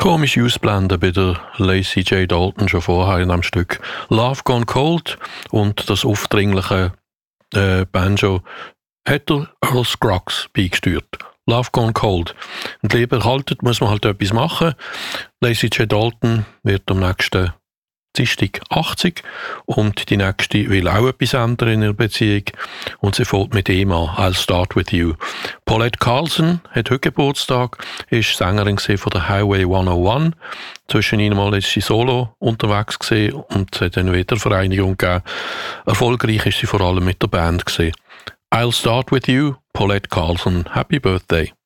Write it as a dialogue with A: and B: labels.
A: Komische Ausblenden bei der Lacey J. Dalton schon vorher in einem Stück. Love Gone Cold und das aufdringliche Banjo hat der Earl Scruggs beigesteuert. Love Gone Cold. Und lieber erhalten muss man halt etwas machen. Lacey J. Dalton wird am nächsten Dienstag 80 und die nächste will auch etwas ändern in ihrer Beziehung und sie fängt mit ihm an. I'll Start With You. Paulette Carlson hat heute Geburtstag, ist Sängerin von der Highway 101. Zwischen ihnen mal ist sie solo unterwegs gewesen und es hat eine Wiedervereinigung gegeben. Erfolgreich ist sie vor allem mit der Band gewesen. I'll Start With You, Paulette Carlson. Happy Birthday.